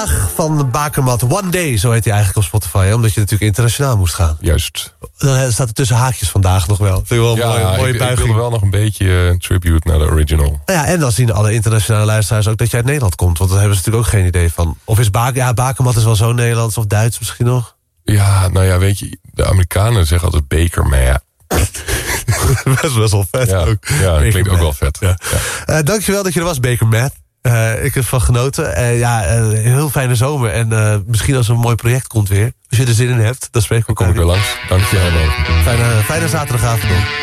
Van Bakermat, One Day, zo heet hij eigenlijk op Spotify. Hè? Omdat je natuurlijk internationaal moest gaan. Juist. Dan staat er tussen haakjes vandaag nog wel. Vind ik wel een mooie buiging. Ik wilde wel nog een beetje tribute naar de original. Nou ja, en dan zien alle internationale luisteraars ook dat jij uit Nederland komt. Want dan hebben ze natuurlijk ook geen idee van. Of is Bakermat is wel zo Nederlands of Duits misschien nog? Ja, nou ja, weet je, de Amerikanen zeggen altijd Bakermat. Dat is best wel vet ook. Ja, dat klinkt ook wel vet. Ja. Ja. Dankjewel dat je er was, Bakermat. Ik heb ervan genoten. Heel fijne zomer. En misschien als er een mooi project komt weer. Als je er zin in hebt, dan spreken we elkaar. Kom ik weer langs. Dank je wel. Fijne zaterdagavond nog.